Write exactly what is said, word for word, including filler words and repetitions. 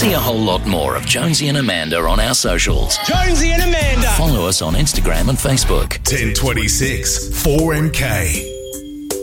See a whole lot more of Jonesy and Amanda on our socials. Jonesy and Amanda. Follow us on Instagram and Facebook. ten twenty-six four M K.